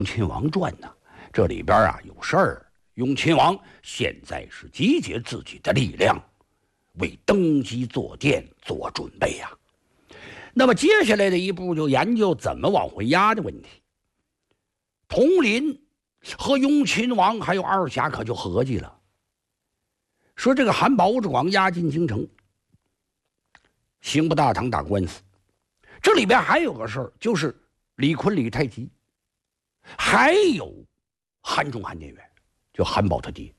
雍亲王传》呢，这里边啊有事儿。雍亲王现在是集结自己的力量，为登基坐殿做准备呀。那么接下来的一步就研究怎么往回压的问题。佟麟和雍亲王还有二侠可就合计了，说这个韩宝、吴志广押进京城，刑部大堂打官司。这里边还有个事儿，就是李坤、李太极，还有韩忠、韩殿元，就韩宝他爹，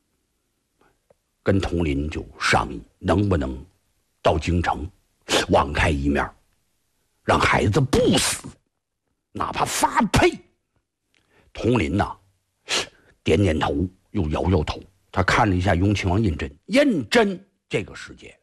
跟佟麟就商议能不能到京城网开一面，让孩子不死，哪怕发配。佟麟呐，点点头，又摇摇头。他看了一下雍亲王胤禛，胤禛这个时间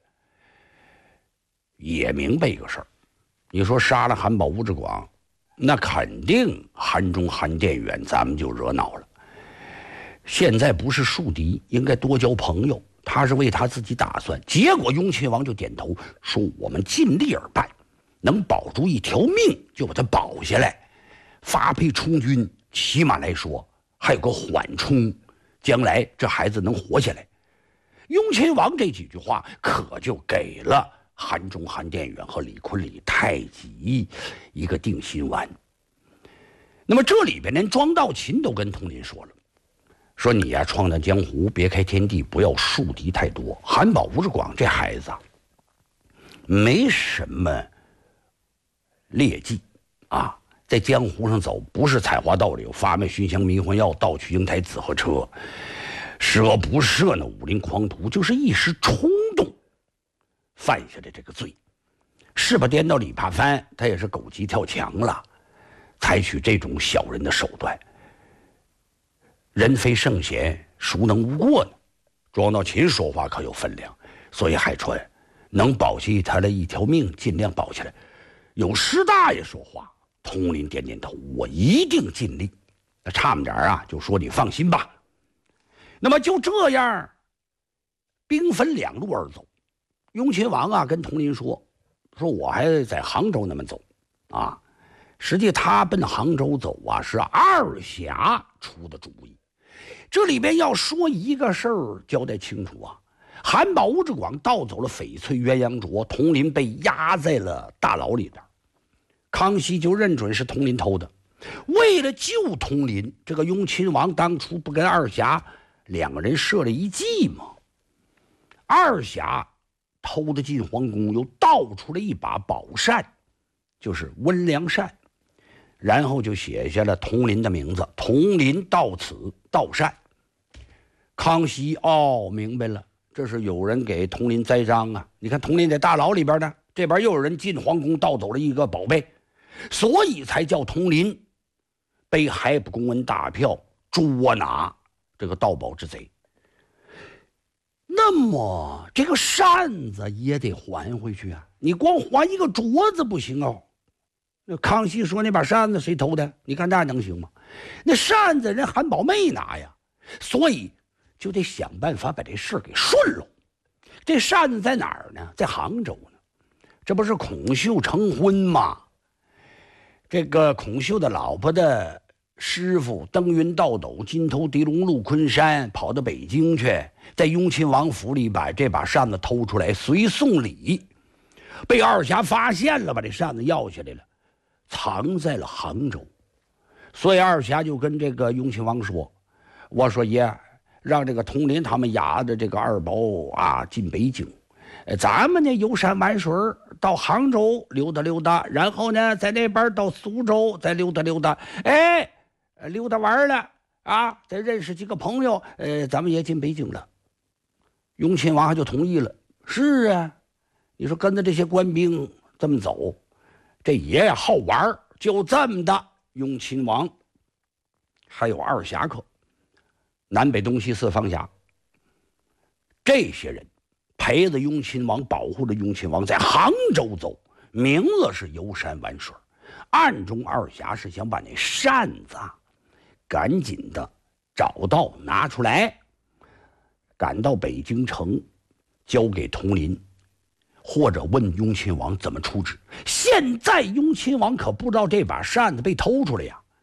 也明白一个事儿，你说杀了韩宝、吴志广，那肯定韩忠、韩殿元咱们就惹恼了。现在不是树敌，应该多交朋友。他是为他自己打算。结果雍亲王就点头说：“我们尽力而办，能保住一条命就把它保下来。发配充军，起码来说还有个缓冲，将来这孩子能活下来。”雍亲王这几句话可就给了韩忠、韩殿元和李坤、李太极一个定心丸。那么这里边连庄道勤都跟佟麟说了，说你呀，闯荡江湖，别开天地，不要树敌太多。韩宝、吴志广这孩子没什么劣迹啊，在江湖上走，不是采花盗柳、发卖熏香迷魂药、盗取英台子和车，十恶不赦那武林狂徒，就是一时冲动犯下的这个罪。是吧？颠倒里扒翻，他也是狗急跳墙了，采取这种小人的手段。人非圣贤，孰能无过呢？庄道勤说话可有分量，所以海川能保下他的一条命，尽量保下来。有施大爷说话，佟麟点点头，我一定尽力。那差么点啊，就说你放心吧。那么就这样，兵分两路而走。雍亲王啊，跟佟麟说我还在杭州那么走啊。实际他奔杭州走啊，是二侠出的主意。这里边要说一个事儿，交代清楚啊。韩宝、吴志广盗走了翡翠鸳鸯镯，佟麟被压在了大牢里边。康熙就认准是佟麟偷的。为了救佟麟，这个雍亲王当初不跟二侠两个人设了一计吗？二侠偷的进皇宫，又盗出了一把宝扇，就是温良扇，然后就写下了佟麟的名字，佟麟到此盗扇。康熙明白了，这是有人给佟麟栽赃啊！你看佟麟在大牢里边呢，这边又有人进皇宫盗走了一个宝贝，所以才叫佟麟背海捕公文大票捉拿这个盗宝之贼。那么这个扇子也得还回去啊！你光还一个镯子不行哦。那康熙说那把扇子谁偷的？你看那能行吗？那扇子人韩宝没拿呀，所以就得想办法把这事给顺了。这扇子在哪儿呢？在杭州呢。这不是孔秀成婚吗？这个孔秀的老婆的师傅登云倒斗，金头狄龙入昆山，跑到北京去，在雍亲王府里把这把扇子偷出来，随送礼，被二侠发现了，把这扇子要下来了，藏在了杭州。所以二侠就跟这个雍亲王说：“我说爷，让这个佟麟他们押的这个二宝啊进北京，咱们呢游山玩水，到杭州溜达溜达，然后呢在那边到苏州再溜达溜达，溜达玩了啊，再认识几个朋友，咱们也进北京了。”雍亲王就同意了。是啊，你说跟着这些官兵这么走，这爷呀好玩。就这么的，雍亲王还有二侠客，南北东西四方侠，这些人陪着雍亲王，保护着雍亲王在杭州走，明了是游山玩水，暗中二侠是想把那扇子赶紧的找到拿出来，赶到北京城交给佟麟，或者问雍亲王怎么处置。现在雍亲王可不知道这把扇子被偷出来呀，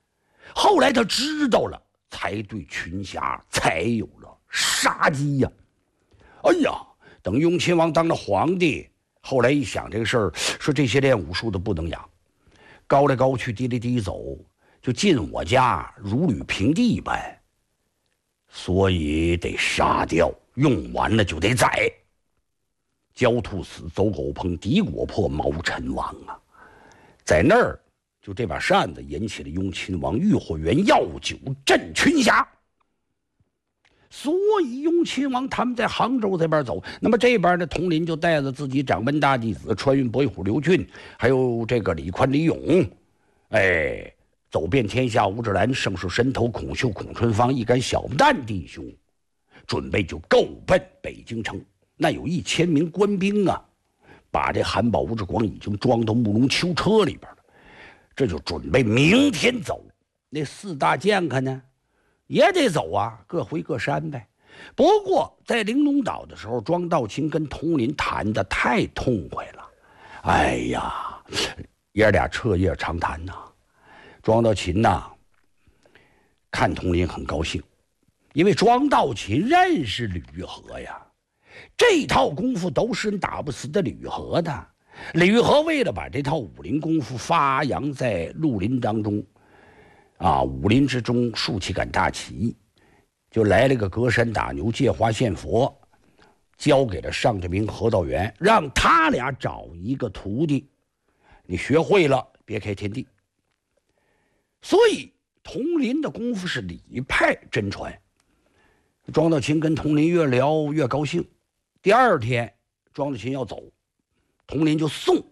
后来他知道了，才对群侠才有了杀机呀。哎呀，等雍亲王当了皇帝，后来一想这个事儿，说这些练武术的不能养，高来高去，低来低走，就进我家如履平地一般，所以得杀掉，用完了就得宰。焦兔死，走狗烹，敌国破，毛臣亡啊！在那儿，就这把扇子引起了雍亲王御火源药酒镇群侠。所以雍亲王他们在杭州这边走，那么这边的佟林就带着自己掌门大弟子穿云伯虎刘俊，还有这个李宽李勇，走遍天下吴志兰、盛世神头孔秀、孔春芳一干小旦弟兄，准备就够奔北京城。那有1000名官兵啊，把这韩宝、吴志广已经装到木龙囚车里边了，这就准备明天走。那4大剑客呢，也得走啊，各回各山呗。不过在玲珑岛的时候，庄道清跟佟林谈的太痛快了，哎呀，爷俩彻夜长谈呐。庄道勤呐，看佟林很高兴，因为庄道勤认识吕玉和呀。这套功夫都是打不死的吕玉和的。吕玉和为了把这套武林功夫发扬在绿林当中，武林之中竖起杆大旗，就来了个隔山打牛借花献佛，交给了尚志明、何道元，让他俩找一个徒弟，你学会了别开天地。所以佟林的功夫是李派真传。庄道勤跟佟林越聊越高兴。第2天，庄道勤要走，佟林就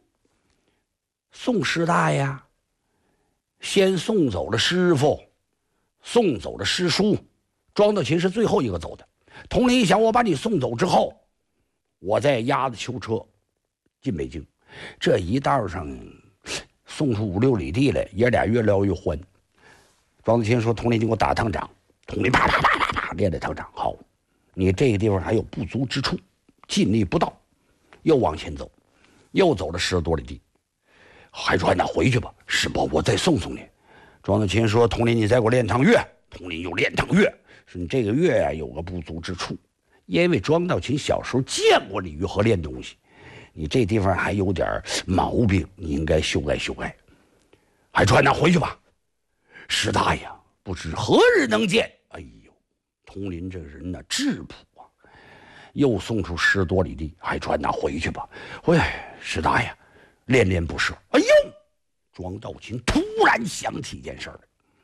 送师大呀，先送走了师傅，送走了师叔，庄道勤是最后一个走的。佟林一想，我把你送走之后，我再押着囚车进北京。这一道上送出5、6里地来，爷俩越聊越欢。庄道勤说：“佟林，你给我打趟掌。”佟林啪啪啪啪啪练了趟掌。好，你这个地方还有不足之处，尽力不到，又往前走，又走了10多里地。海川呐，回去吧，是不？我再送送你。庄道勤说：“佟林，你再给我练趟乐。”佟林又练趟乐，说：“你这个乐呀，有个不足之处，因为庄道勤小时候见过李玉和练东西，你这地方还有点毛病，你应该修改修改。”海川呐，回去吧。师大爷，不知何日能见？哎呦，佟林这个人呢，质朴啊。又送出10多里地，海川呐，回去吧。师大爷，恋恋不舍。哎呦，庄道勤突然想起一件事儿来，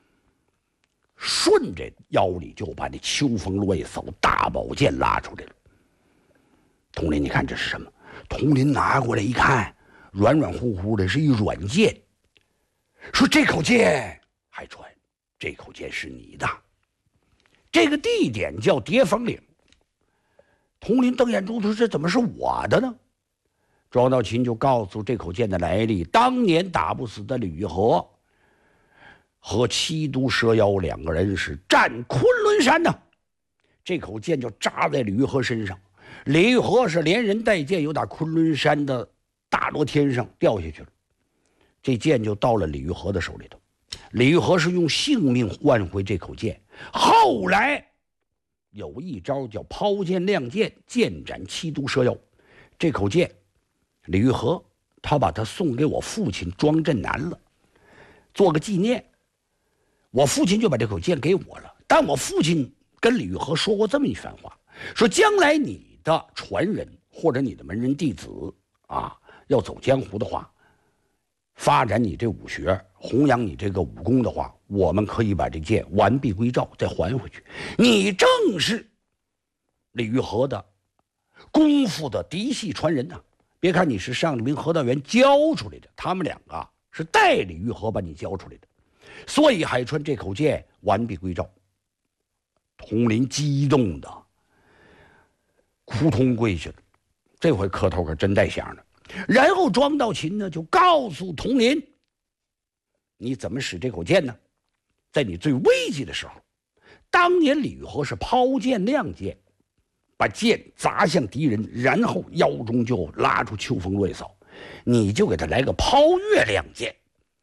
顺着腰里就把那秋风落叶扫大宝剑拉出来了。佟林，你看这是什么？佟林拿过来一看，软软乎乎的，是一软剑。说：“这口剑，海川，这口剑是你的。这个地点叫叠峰岭。”佟林瞪眼珠子说：“这怎么是我的呢？”庄道勤就告诉这口剑的来历：当年打不死的李玉和和七毒蛇妖2个人是战昆仑山呢。这口剑就扎在李玉和身上，李玉和是连人带剑由打昆仑山的大罗天上掉下去了，这剑就到了李玉和的手里头。李玉和是用性命换回这口剑，后来有一招叫抛剑亮剑，剑斩七毒蛇妖。这口剑李玉和他把它送给我父亲庄振南了，做个纪念。我父亲就把这口剑给我了，但我父亲跟李玉和说过这么一番话，说将来你的传人或者你的门人弟子要走江湖的话，发展你这武学，弘扬你这个武功的话，我们可以把这剑完璧归赵，再还回去。你正是李玉和的功夫的嫡系传人呐。别看你是尚志明、何道元教出来的，他们2个是代李玉和把你教出来的，所以海川这口剑完璧归赵。佟林激动的扑通跪下了，这回磕头可真带响的。然后庄道勤呢就告诉佟林，你怎么使这口剑呢？在你最危急的时候，当年李玉和是抛剑亮剑，把剑砸向敌人，然后腰中就拉出秋风落叶扫，你就给他来个抛月亮剑。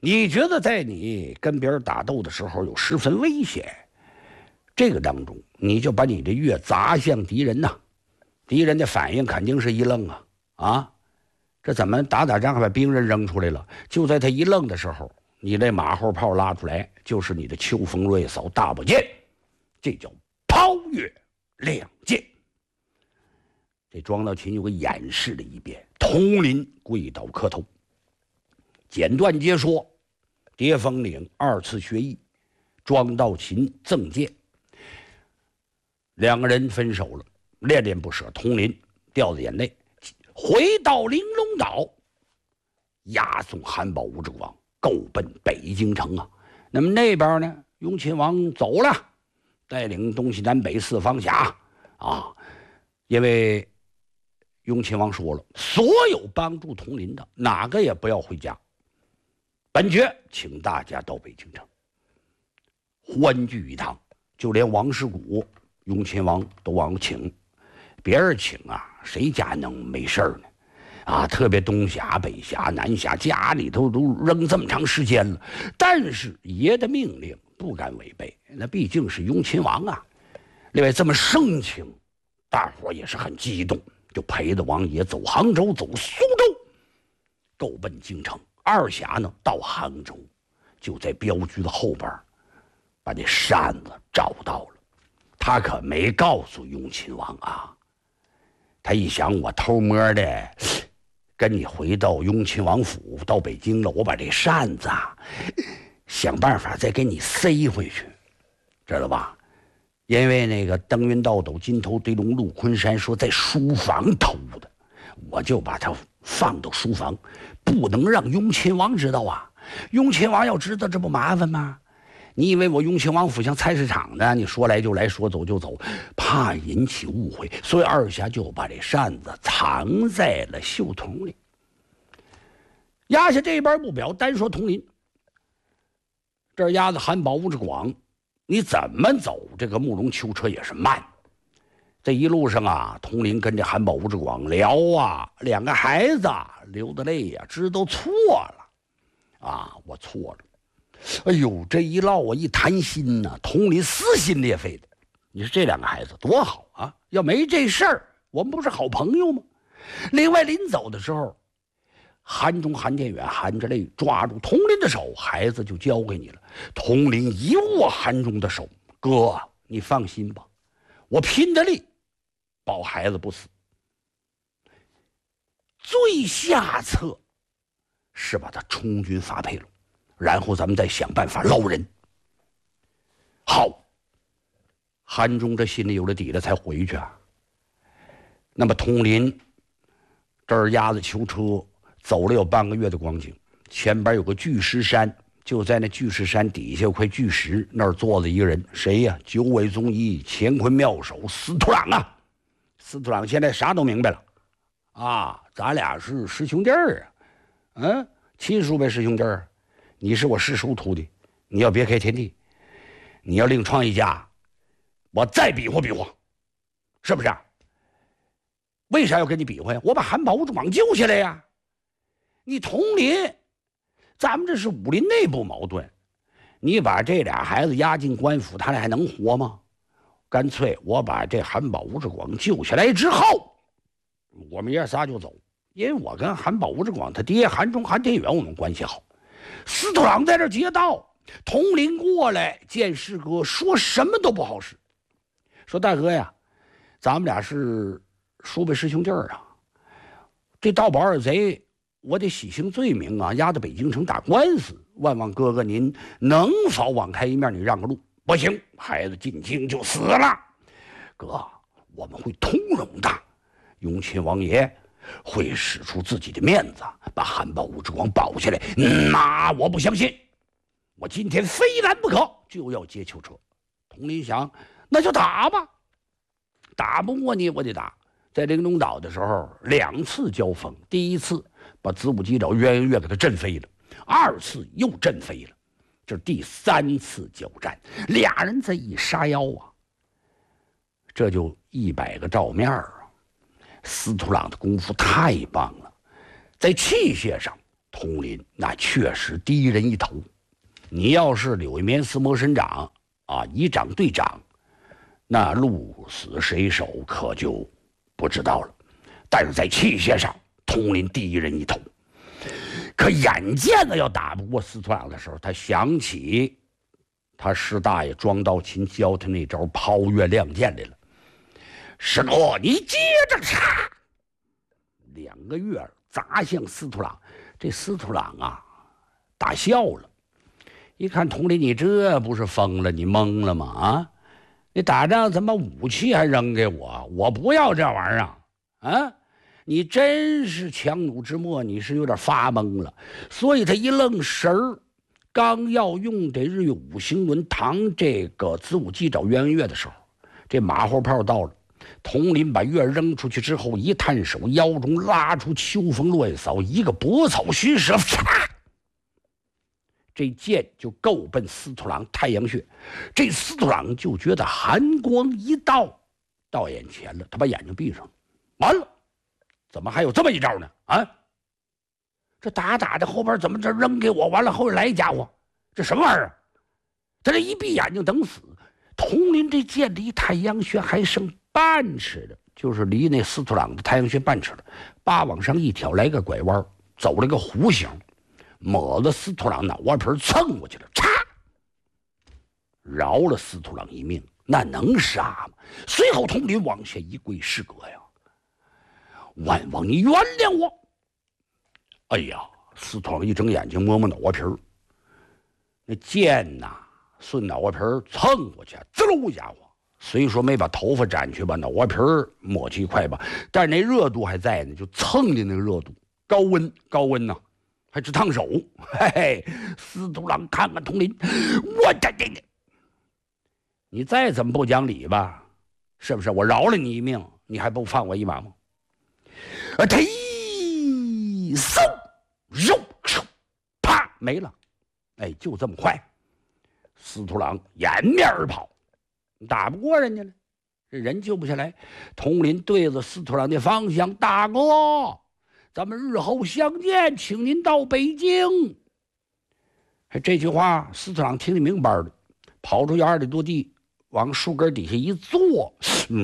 你觉得在你跟别人打斗的时候有十分危险，这个当中你就把你的钺砸向敌人呐，敌人的反应肯定是一愣啊，这怎么打仗还把兵刃扔出来了？就在他一愣的时候，你这马后炮拉出来，就是你的秋风锐扫大宝剑，这叫抛月亮剑。这庄道群又给演示了一遍，统领跪倒磕头，简短截说。叠风岭二次学艺，庄道勤赠剑，两个人分手了，恋恋不舍。统领掉着眼泪，回到玲珑岛，押送韩宝吴之广，够奔北京城啊。那么那边呢，雍亲王走了，带领东西南北四方辖啊，因为雍亲王说了，所有帮助统领的哪个也不要回家。本爵请大家到北京城欢聚一堂，就连王世谷、雍亲王都往请。别人请啊，谁家能没事呢？啊，特别东辖、北辖、南辖，家里头都扔这么长时间了，但是爷的命令不敢违背，那毕竟是雍亲王啊。另外这么盛情，大伙也是很激动，就陪着王爷走杭州，走苏州，够奔京城。二辖呢，到杭州，就在镖局的后边，把这扇子找到了。他可没告诉雍亲王啊。他一想，我偷摸的跟你回到雍亲王府，到北京了，我把这扇子想办法再给你塞回去，知道吧？因为那个登云倒斗、金头堆龙、陆昆山说在书房偷的，我就把它放到书房，不能让雍亲王知道啊！雍亲王要知道，这不麻烦吗？你以为我雍亲王府像菜市场呢？你说来就来，说走就走，怕引起误会，所以二辖就把这扇子藏在了袖筒里。压下这边不表，单说统领，这压着韩宝、吴之广，你怎么走？这个慕容囚车也是慢。这一路上啊，统领跟这韩宝、吴之广聊啊，两个孩子流的泪呀，知道错了啊，我错了。哎呦，这一唠我一谈心呐，统领撕心裂肺的。你说这两个孩子多好啊！要没这事儿，我们不是好朋友吗？另外，临走的时候，韩中、韩殿远含着泪抓住统领的手，孩子就交给你了。统领一握韩中的手，哥，你放心吧，我拼着力保孩子不死。最下策是把他充军发配了，然后咱们再想办法捞人。好，韩忠这心里有了底了，才回去啊。那么统领这儿押着囚车走了有半个月的光景，前边有个巨石山，就在那巨石山底下有块巨石，那儿坐着一个人，谁呀？九尾宗一乾坤妙手司徒朗啊！司徒朗现在啥都明白了啊，咱俩是师兄弟儿啊，亲叔呗，师兄弟儿。你是我师叔徒弟，你要别开天地，你要另创一家，我再比划比划，是不是？为啥要跟你比划呀？我把韩宝、吴之广救下来呀！你统领，咱们这是武林内部矛盾，你把这俩孩子押进官府，他俩还能活吗？干脆我把这韩宝、吴之广救下来之后，我们爷仨就走，因为我跟韩宝、吴之广他爹韩忠、韩天远我们关系好。司徒朗在这劫道，统领过来见师哥，说什么都不好使，说大哥呀，咱们俩是叔辈师兄弟儿啊，这盗宝二贼我得洗清罪名啊，押到北京城打官司，万望哥哥您能否网开一面，你让个路？不行，孩子进京就死了。哥，我们会通融的，雍亲王爷会使出自己的面子，把韩宝、吴之广保下来。那我不相信，我今天非拦不可，就要接囚车。统领想，那就打吧，打不过你我得打。在玲珑岛的时候，2次交锋，第一次把子午鸡爪鸳鸯月给他震飞了，2次又震飞了，这是第3次交战，俩人这一杀腰啊，这就100个照面啊。司徒朗的功夫太棒了，在器械上统领那确实低人一头。你要是柳叶面司谋省长啊，仪仗队长，那鹿死谁手可就不知道了。但是在器械上，统领低人一头。可眼见着要打不过司徒朗的时候，他想起他师大爷庄道勤教他那招抛月亮剑来了。师哥，你接着插！2个月砸向司徒朗。这司徒朗啊，大笑了。一看统领，你这不是疯了？你懵了吗？啊，你打仗怎么武器还扔给我？我不要这玩意儿啊！啊，你真是强弩之末，你是有点发懵了。所以他一愣神儿，刚要用这日月五行轮唐这个子午鸡找鸳鸯月的时候，这马后炮到了。统领把月扔出去之后，一探手，腰中拉出秋风落叶扫，一个拨草寻蛇，嚓！这剑就够奔司徒朗太阳穴。这司徒朗就觉得寒光一到眼前了，他把眼睛闭上，完了，怎么还有这么一招呢？啊，这打的后边怎么这扔给我？完了后边来一家伙，这什么玩意儿？他这一闭眼睛等死。统领这剑离太阳穴还剩半尺的，就是离那司徒朗的太阳穴半尺了。把往上一挑，来个拐弯，走了个弧形，抹了司徒朗脑瓜皮蹭过去了，嚓，饶了司徒朗一命。那能杀吗？随后统领往下一跪，师哥呀，万望你原谅我。哎呀，司徒朗一睁眼睛，摸摸脑瓜皮儿，那剑呐，顺脑瓜皮儿蹭过去，滋噜一家伙。虽说没把头发斩去吧，脑瓜皮儿抹去一块吧，但是那热度还在呢，就蹭的那个热度，高温呐，还直烫手。嘿嘿，司徒朗看看统领，我这，你再怎么不讲理吧，是不是？我饶了你一命，你还不放我一马吗？忒嗖肉啪没了，哎，就这么快。司徒朗掩面而跑。打不过人家了，这人救不下来。统领对着司徒朗的方向，大哥，咱们日后相见，请您到北京。这句话司徒朗听得明白了，跑出2里多地，往树根底下一坐，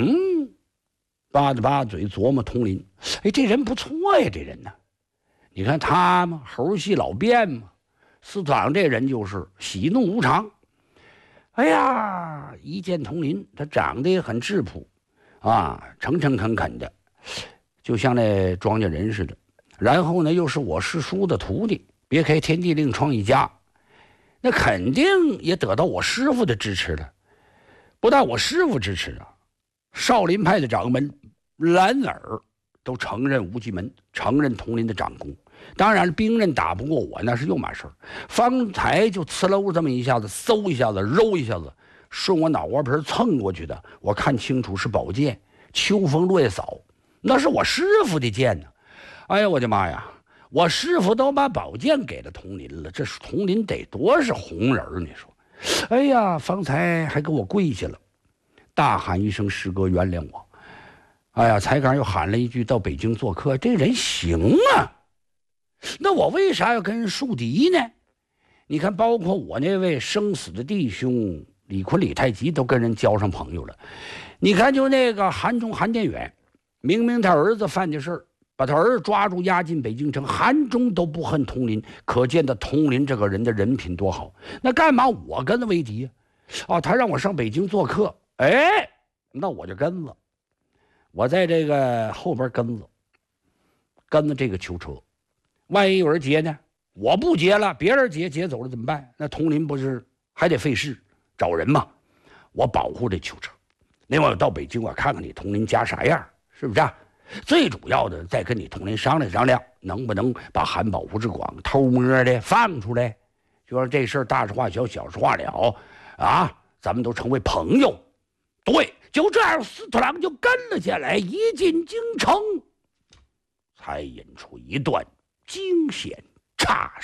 巴嘴琢磨统领，哎，这人不错呀，这人呢，你看他嘛，猴戏老变嘛。司徒朗这人就是喜怒无常。哎呀，一见统领，他长得也很质朴啊，诚恳的，就像那庄稼人似的。然后呢，又是我师叔的徒弟，别开天地另创一家，那肯定也得到我师傅的支持了。不但我师傅支持啊，少林派的掌门兰耳都承认无极门，承认统领的掌功。当然兵刃打不过我，那是又码事儿。方才就呲溜这么一下子，嗖一下子，揉一下子，顺我脑瓜皮蹭过去的，我看清楚是宝剑，秋风落叶扫，那是我师傅的剑呢。哎呀，我的妈呀！我师傅都把宝剑给了统领了，这是统领得多是红人你说？哎呀，方才还给我跪下了，大喊一声：“师哥，原谅我！”哎呀，才刚又喊了一句：“到北京做客。”这人行啊！那我为啥要跟人树敌呢？你看，包括我那位生死的弟兄李坤、李太极都跟人交上朋友了。你看，就那个韩忠、韩殿远，明明他儿子犯的事儿，把他儿子抓住押进北京城，韩忠都不恨统领，可见的统领这个人的人品多好。那干嘛我跟他为敌呀？哦，他让我上北京做客，哎，那我就跟了。我在这个后边跟着这个囚车。万一有人劫呢？我不劫了，别人劫走了怎么办？那统领不是还得费事找人吗？我保护这囚车。另外，我到北京我看看你统领家啥样，是不是啊？最主要的，再跟你统领商量商量，能不能把韩宝、吴志广偷摸的放出来？就说这事儿大事化小，小事化了啊，咱们都成为朋友。对，就这样，司徒郎就跟了下来。一进京城，才引出一段惊险差事。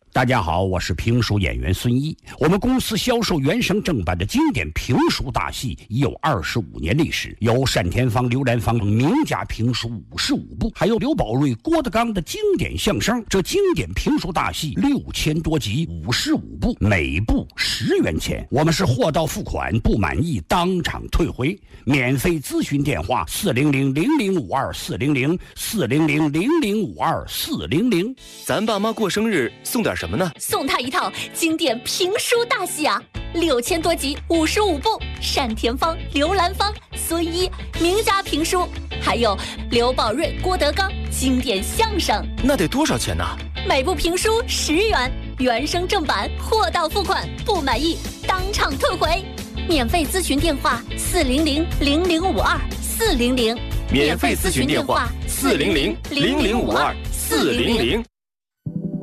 大家好，我是评书演员孙一。我们公司销售原声正版的经典评书大戏已有25年历史，有单田芳、刘兰芳等名家评书55部，还有刘宝瑞、郭德纲的经典相声。这经典评书大戏6000多集，55部，每部10元钱。我们是货到付款，不满意当场退回。免费咨询电话400-0052-400，400-0052-400。 咱爸妈过生日送点什么呢？ 送他一套经典评书大戏啊，6000多集，55部，单田芳、刘兰芳、孙一名家评书，还有刘宝瑞、郭德纲经典相声。 那得多少钱呢？ 每部评书10元，原声正版，货到付款，不满意当场退回。免费咨询电话400-0052-400， 免费咨询电话400-0052-400。